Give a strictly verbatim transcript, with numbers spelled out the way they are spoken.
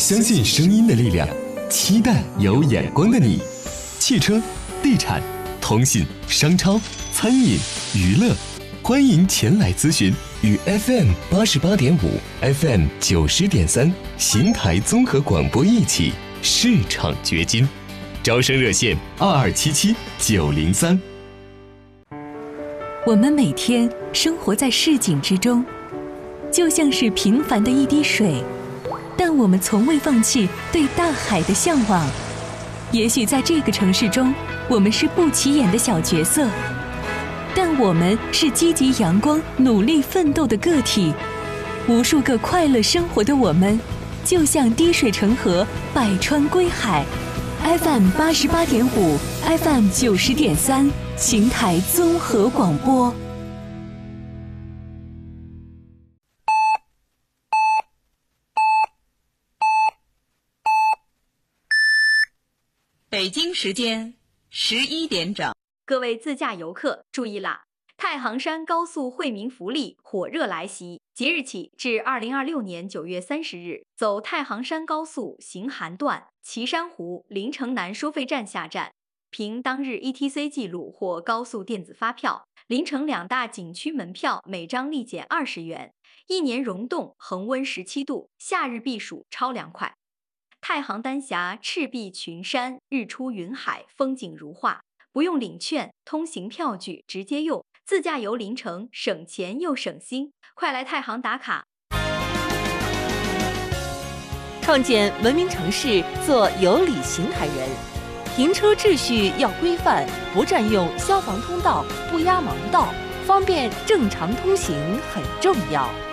相信声音的力量，期待有眼光的你。汽车、地产、通信、商超、餐饮、娱乐，欢迎前来咨询。与 F M 八十八点五、F M 九十点三邢台综合广播一起市场掘金，招生热线二二七七九零三。 我们每天生活在市井之中，就像是平凡的一滴水，但我们从未放弃对大海的向往。也许在这个城市中，我们是不起眼的小角色，但我们是积极阳光、努力奋斗的个体。无数个快乐生活的我们，就像滴水成河，百川归海。F M 八十八点五 ，F M 九十点三，邢台综合广播。 北京时间十一点整。 各位自驾游客注意啦！太行山高速惠民福利火热来袭，即日起至二零二六年九月三十日，走太行山高速行韩段岐山湖临城南收费站下站，凭当日 E T C 记录或高速电子发票，临城两大景区门票每张立减二十元，一年溶冻恒温十七度，夏日避暑超凉快。太行丹霞赤壁群山，日出云海，风景如画，不用领券，通行票据直接用，自驾游临城省钱又省心，快来太行打卡！ 创建文明城市，做有礼邢台人。停车秩序要规范，不占用消防通道，不压盲道，方便正常通行很重要。